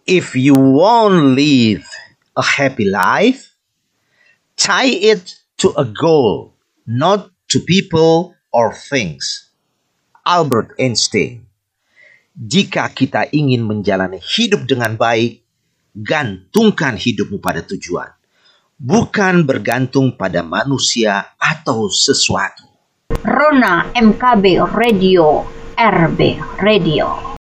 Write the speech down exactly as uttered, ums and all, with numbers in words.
If you want to live a happy life, tie it to a goal, not to people or things. Albert Einstein. Jika kita ingin menjalani hidup dengan baik, gantungkan hidupmu pada tujuan, bukan bergantung pada manusia atau sesuatu. Rona M K B Radio, R B Radio.